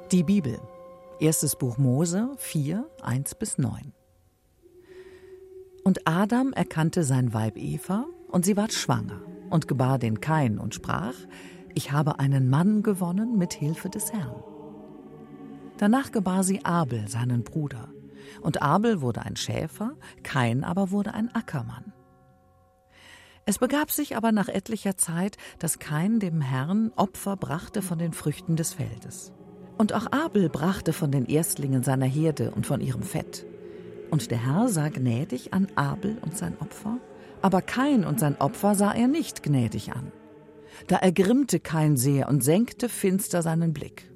Die Bibel. Erstes Buch Mose 4, 1-9. Und Adam erkannte sein Weib Eva, und sie ward schwanger und gebar den Kain und sprach: Ich habe einen Mann gewonnen mit Hilfe des Herrn. Danach gebar sie Abel, seinen Bruder. Und Abel wurde ein Schäfer, Kain aber wurde ein Ackermann. Es begab sich aber nach etlicher Zeit, dass Kain dem Herrn Opfer brachte von den Früchten des Feldes. Und auch Abel brachte von den Erstlingen seiner Herde und von ihrem Fett. Und der Herr sah gnädig an Abel und sein Opfer, aber Kain und sein Opfer sah er nicht gnädig an. Da ergrimmte Kain sehr und senkte finster seinen Blick.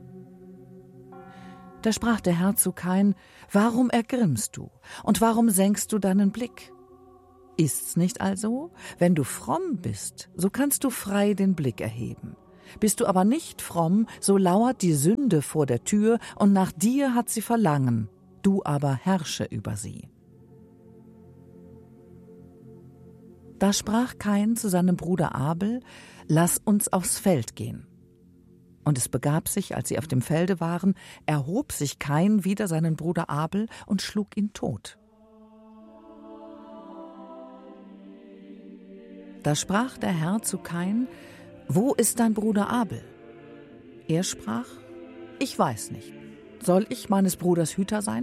Da sprach der Herr zu Kain: Warum ergrimmst du, und warum senkst du deinen Blick? Ist's nicht also? Wenn du fromm bist, so kannst du frei den Blick erheben. Bist du aber nicht fromm, so lauert die Sünde vor der Tür, und nach dir hat sie Verlangen, du aber herrsche über sie. Da sprach Kain zu seinem Bruder Abel: Lass uns aufs Feld gehen. Und es begab sich, als sie auf dem Felde waren, erhob sich Kain wider seinen Bruder Abel und schlug ihn tot. Da sprach der Herr zu Kain: Wo ist dein Bruder Abel? Er sprach: Ich weiß nicht. Soll ich meines Bruders Hüter sein?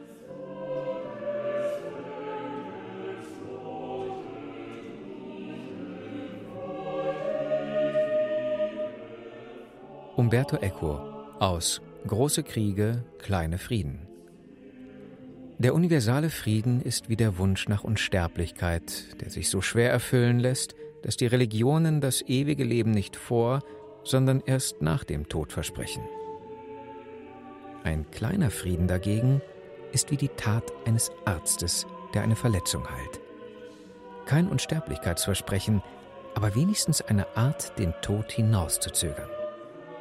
Umberto Eco aus Große Kriege, kleine Frieden. Der universale Frieden ist wie der Wunsch nach Unsterblichkeit, der sich so schwer erfüllen lässt, dass die Religionen das ewige Leben nicht vor, sondern erst nach dem Tod versprechen. Ein kleiner Frieden dagegen ist wie die Tat eines Arztes, der eine Verletzung heilt. Kein Unsterblichkeitsversprechen, aber wenigstens eine Art, den Tod hinauszuzögern.